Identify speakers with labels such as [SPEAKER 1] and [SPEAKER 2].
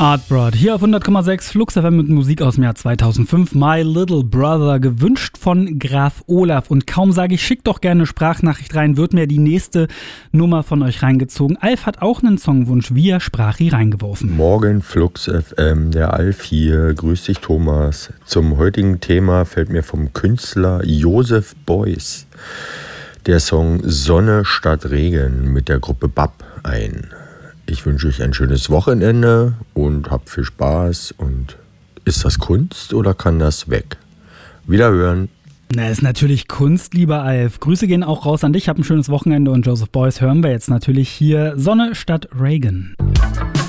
[SPEAKER 1] Artbrod, hier auf 100,6 Flux FM mit Musik aus dem Jahr 2005. My Little Brother, gewünscht von Graf Olaf. Und kaum sage ich, schickt doch gerne eine Sprachnachricht rein, wird mir die nächste Nummer von euch reingezogen. Alf hat auch einen Songwunsch via Sprachi reingeworfen.
[SPEAKER 2] Morgen Flux FM, der Alf hier. Grüß dich, Thomas. Zum heutigen Thema fällt mir vom Künstler Joseph Beuys der Song Sonne statt Regen mit der Gruppe BAP ein. Ich wünsche euch ein schönes Wochenende und habt viel Spaß. Und ist das Kunst oder kann das weg? Wiederhören.
[SPEAKER 1] Na, ist natürlich Kunst, lieber Alf. Grüße gehen auch raus an dich. Hab ein schönes Wochenende und Joseph Beuys hören wir jetzt natürlich hier. Sonne statt Reagan.